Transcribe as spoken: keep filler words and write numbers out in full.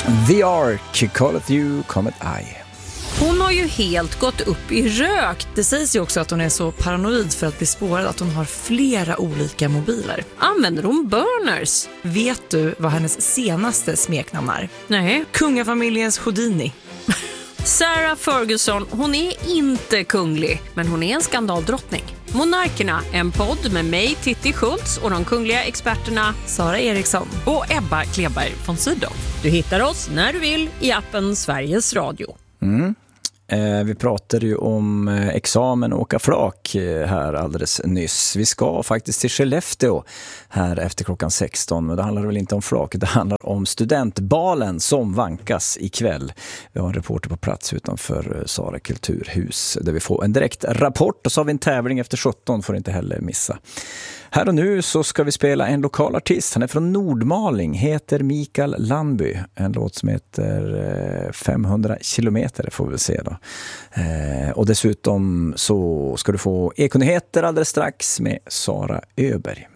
The Ark, Calleth You, Comet I. Hon har ju helt gått upp i rök. Det sägs ju också att hon är så paranoid för att bli spårad att hon har flera olika mobiler. Använder hon burners? Vet du vad hennes senaste smeknamn är? Nej. Kungafamiljens Houdini. Sarah Ferguson, hon är inte kunglig, men hon är en skandaldrottning. Monarkerna, en podd med mig, Titti Schultz, och de kungliga experterna Sara Eriksson och Ebba Kleberg von Sydow. Du hittar oss när du vill i appen Sveriges Radio. Mm. Eh, vi pratade ju om eh, examen och åka flak eh, här alldeles nyss. Vi ska faktiskt till Skellefteå här efter klockan sexton. Men det handlar väl inte om flak, det handlar om studentbalen som vankas ikväll. Vi har en reporter på plats utanför eh, Sara kulturhus där vi får en direkt rapport. Och så har vi en tävling efter sjutton, får inte heller missa. Här och nu så ska vi spela en lokal artist. Han är från Nordmaling, heter Mikael Landby. En låt som heter femhundra kilometer får vi väl se då. Eh, och dessutom så ska du få Ekonyheter alldeles strax med Sara Öberg.